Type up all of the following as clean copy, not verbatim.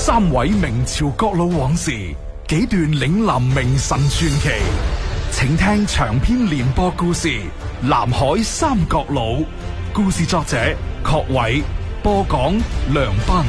3位明朝國老往事，幾段嶺南名臣傳奇，請聽長篇連播故事《南海三國佬》，故事作者郝偉，播講梁斌。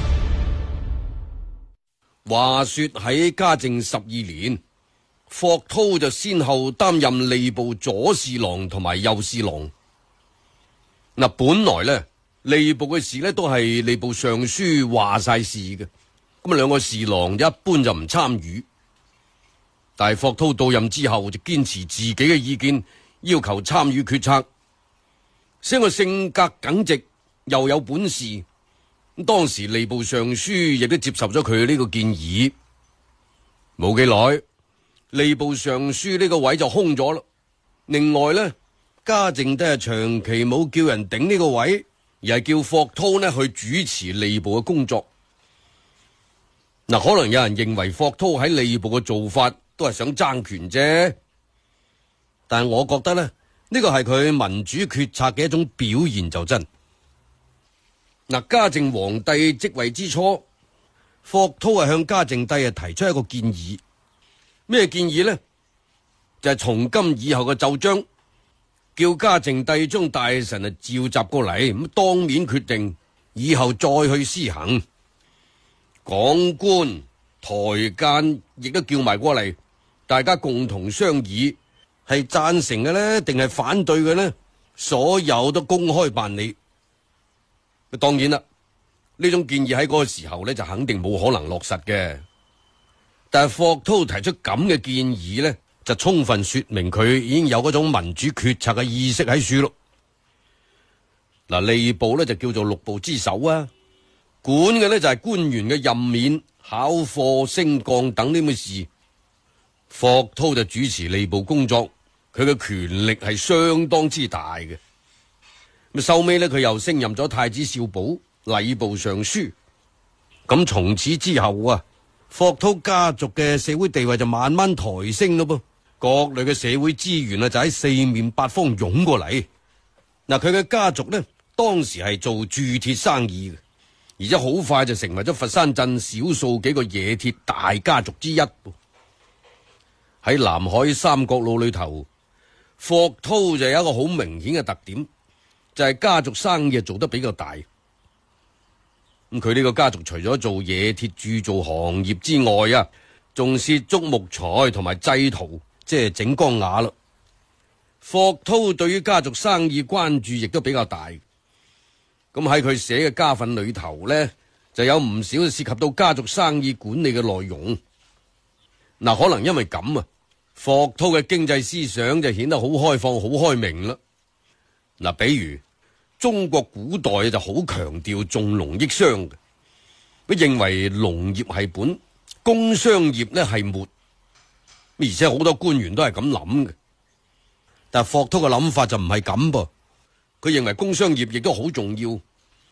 話說喺嘉靖12年，霍濤就先後擔任吏部左侍郎同埋右侍郎。本來呢，吏部嘅事呢都係吏部尚書話晒事嘅，咁兩個侍郎一般就唔參與。但係霍濤到任之後就堅持自己嘅意見，要求參與決策。這個性格耿直又有本事，咁當時吏部尚書亦都接受咗佢呢個建議。冇幾耐，吏部尚書呢個位就空咗啦。另外呢，嘉靖都係長期冇叫人頂呢個位，而係叫霍濤呢去主持吏部嘅工作。可能有人認為霍濤喺吏部嘅做法都係想爭權啫，但係我覺得呢個係佢民主決策嘅一種表現就真。嘉靖皇帝即位之初，霍濤向嘉靖帝提出一個建議。咩建議呢？就係從今以後嘅奏章，叫嘉靖帝將大臣召集過嚟，咁當面決定，以後再去施行。港官台監亦都叫埋過嚟，大家共同商議，係贊成嘅呢定係反對嘅呢？所有都公開辦理。當然啦，呢種建議喺嗰個時候呢就肯定冇可能落實嘅。但係霍濤提出咁嘅建議呢，就充分說明佢已經有嗰種民主決策嘅意識喺處咯。吏部呢就叫做6部之首啊，管嘅呢就係官員嘅任免、考課、升降等呢啲事。霍濤就主持吏部工作，佢嘅權力係相當之大嘅。咁收尾呢，佢又升任咗太子少保、禮部尚書。咁從此之後啊，霍濤家族嘅社會地位就慢慢抬升咯噃，各類嘅社會資源啊就喺四面八方湧過嚟。佢嘅家族呢，當時係做鑄鐵生意嘅，而且好快就成為咗佛山鎮少數幾個冶鐵大家族之一。喺南海三國佬裏頭，霍濤就有一個好明顯嘅特點，就係家族生意做得比較大。佢呢個家族除咗做冶鐵鑄造行業之外啊，仲涉足木材同埋製陶，即係整缸瓦啦。霍濤對於家族生意關注亦都比較大。咁喺佢寫嘅家訓裏頭呢，就有唔少涉及到家族生意管理嘅內容。可能因為咁啊，霍濤嘅經濟思想就顯得好開放、好開明啦。比如中國古代就好強調重農抑商嘅，佢認為農業係本，工商業呢係末，而且好多官員都係咁諗嘅。但霍濤嘅諗法就唔係咁噃，佢認為工商業亦都好重要。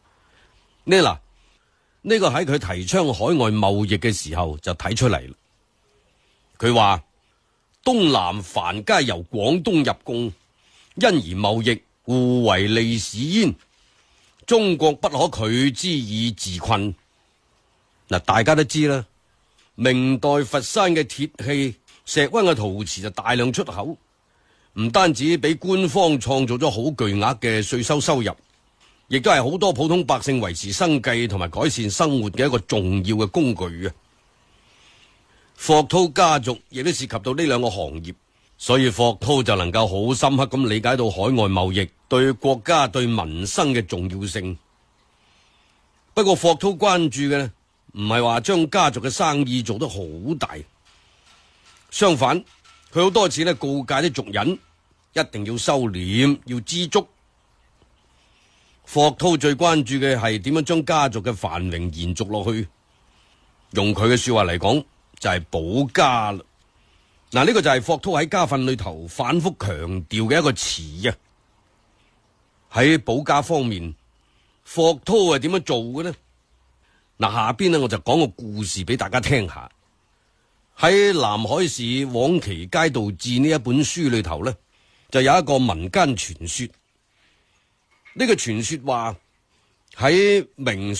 呢個喺佢提倡海外貿易嘅時候就睇出嚟啦。佢話東南凡皆由廣東入貢，因而貿易互為利市焉，中國不可拒之以自困。大家都知啦，明代佛山嘅鐵器、石溫嘅陶瓷就大量出口，唔單止俾官方創造咗好巨額嘅稅收入，亦都係好多普通百姓維持生計同埋改善生活嘅一個重要嘅工具啊。霍濤家族亦都涉及到呢兩個行業，所以霍濤就能夠好深刻咁理解到海外貿易對國家對民生嘅重要性。不過霍濤關注嘅呢，唔係話將家族嘅生意做得好大，相反，佢好多次呢告誡啲族人一定要收斂，要知足。霍濤最關注嘅係點樣將家族嘅繁榮延續落去，用佢嘅說話嚟講就係保家啦。呢個就係霍濤喺家訓裏頭反覆強調嘅一個詞啊。喺保家方面，霍濤係點樣做嘅呢？下邊呢我就講個故事俾大家聽下。喺南海市往期街道志呢一本書裏頭呢，就有一個民間傳說。呢個傳說話喺明